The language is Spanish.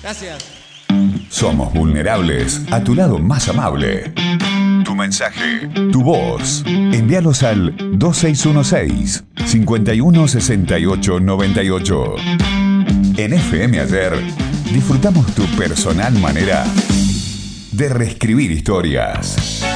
Gracias. Somos vulnerables a tu lado más amable. Tu mensaje, tu voz. Envíalos al 2616-516898. En FM Ayer disfrutamos tu personal manera de reescribir historias.